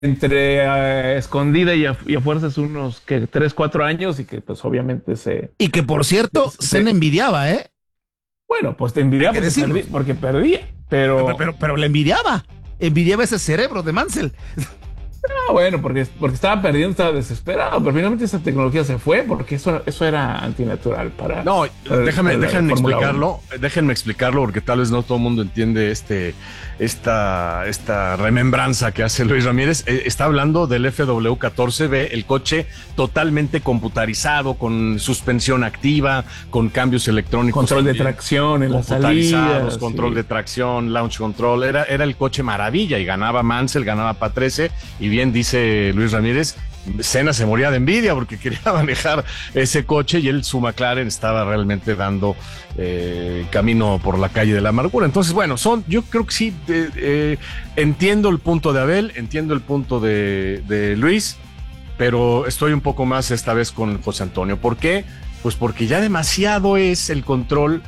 escondida y a fuerzas unos que 3, 4 años y que pues obviamente Y que por cierto, se le envidiaba, ¿eh? Bueno, pues te envidiaba porque perdía, Pero le envidiaba. Envidiaba ese cerebro de Mansell. No, bueno, porque estaba perdiendo, estaba desesperado, pero finalmente esa tecnología se fue porque eso era antinatural para... No, déjenme explicarlo porque tal vez no todo el mundo entiende esta remembranza que hace Luis Ramírez. Está hablando del FW14B, el coche totalmente computarizado, con suspensión activa, con cambios electrónicos. Control de tracción en las salidas. Control de tracción, launch control. Era el coche maravilla y ganaba Mansell, ganaba Patrese. Y bien dice Luis Ramírez, Senna se moría de envidia porque quería manejar ese coche y él, su McLaren, estaba realmente dando camino por la calle de la amargura. Entonces, bueno, yo creo que sí, entiendo el punto de Abel, entiendo el punto de Luis, pero estoy un poco más esta vez con José Antonio. ¿Por qué? Pues porque ya demasiado es el control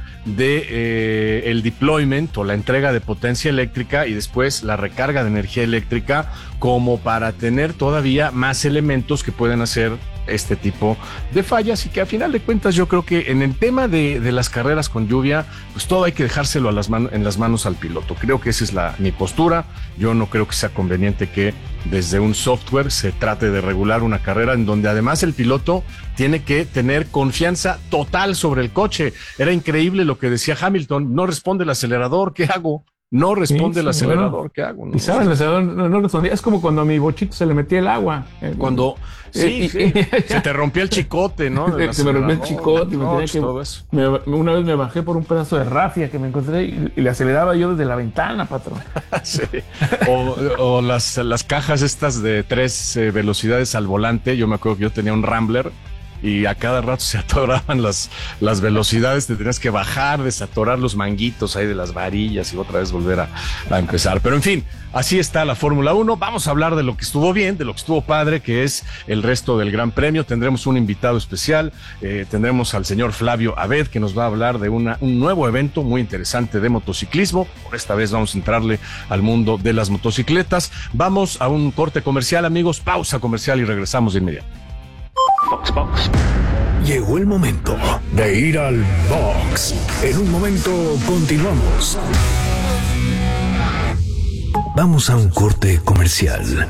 de el deployment o la entrega de potencia eléctrica y después la recarga de energía eléctrica como para tener todavía más elementos que pueden hacer este tipo de fallas, y que a final de cuentas yo creo que en el tema de las carreras con lluvia, pues todo hay que dejárselo en las manos al piloto. Creo que esa es mi postura. Yo no creo que sea conveniente que desde un software se trate de regular una carrera en donde además el piloto tiene que tener confianza total sobre el coche. Era increíble lo que decía Hamilton: no responde el acelerador, ¿qué hago? No responde el acelerador, ¿qué hago? Y sabes, el acelerador no respondía. Es como cuando a mi bochito se le metía el agua. Cuando se te rompía el chicote, ¿no? Se me rompió el chicote. Pues una vez me bajé por un pedazo de rafia que me encontré y le aceleraba yo desde la ventana, patrón. Sí. O las cajas estas de 3 velocidades al volante. Yo me acuerdo que yo tenía un Rambler y a cada rato se atoraban las velocidades, te tenías que bajar, desatorar los manguitos ahí de las varillas y otra vez volver a empezar. Pero en fin, así está la Fórmula 1. Vamos a hablar de lo que estuvo bien, de lo que estuvo padre, que es el resto del Gran Premio. Tendremos un invitado especial, tendremos al señor Flavio Abed, que nos va a hablar de un nuevo evento muy interesante de motociclismo. Por esta vez vamos a entrarle al mundo de las motocicletas. Vamos a un corte comercial, amigos, pausa comercial y regresamos de inmediato. Box. Llegó el momento de ir al box. En un momento continuamos. Vamos a un corte comercial.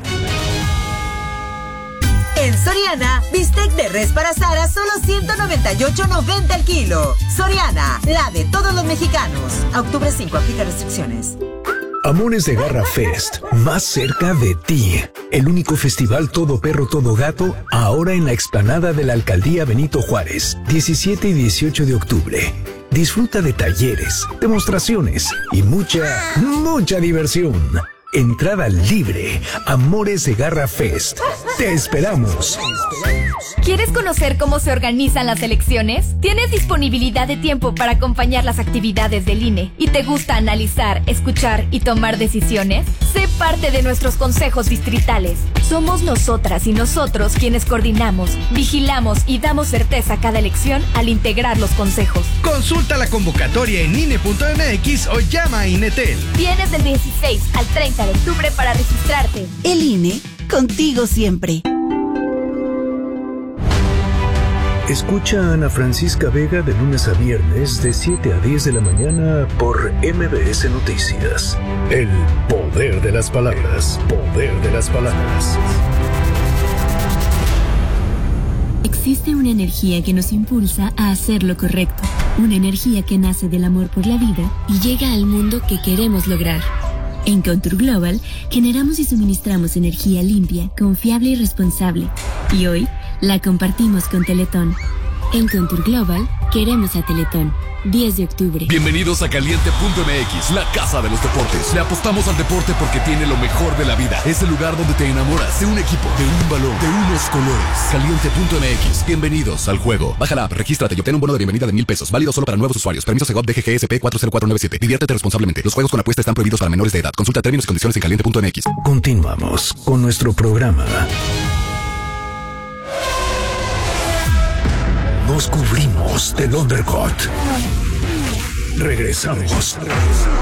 En Soriana, bistec de res para asar a solo $198.90 el kilo. Soriana, la de todos los mexicanos. A octubre 5, aplica restricciones. Amores de Garra Fest, más cerca de ti. El único festival todo perro, todo gato, ahora en la explanada de la Alcaldía Benito Juárez, 17 y 18 de octubre. Disfruta de talleres, demostraciones y mucha diversión. Entrada libre. Amores de Garra Fest. Te esperamos. ¿Quieres conocer cómo se organizan las elecciones? ¿Tienes disponibilidad de tiempo para acompañar las actividades del INE y te gusta analizar, escuchar y tomar decisiones? Sé parte de nuestros consejos distritales. Somos nosotras y nosotros quienes coordinamos, vigilamos y damos certeza a cada elección al integrar los consejos. Consulta la convocatoria en INE.mx o llama a INETEL. Tienes del 16 al 30 de octubre para registrarte. El INE, contigo siempre. Escucha a Ana Francisca Vega de lunes a viernes de 7 a 10 de la mañana por MBS Noticias. El poder de las palabras. Poder de las palabras. Existe una energía que nos impulsa a hacer lo correcto. Una energía que nace del amor por la vida y llega al mundo que queremos lograr. En Contour Global generamos y suministramos energía limpia, confiable y responsable. Y hoy la compartimos con Teletón. En Contour Global queremos a Teletón. 10 de octubre. Bienvenidos a Caliente.mx, la casa de los deportes. Le apostamos al deporte porque tiene lo mejor de la vida. Es el lugar donde te enamoras de un equipo, de un balón, de unos colores. Caliente.mx. Bienvenidos al juego. Baja la app, regístrate y obtén un bono de bienvenida de $1,000. Válido solo para nuevos usuarios. Permiso Segov DGGSP 40497. Diviértete responsablemente. Los juegos con apuesta están prohibidos para menores de edad. Consulta términos y condiciones en Caliente.mx. Continuamos con nuestro programa. Nos cubrimos del undercut. Regresamos.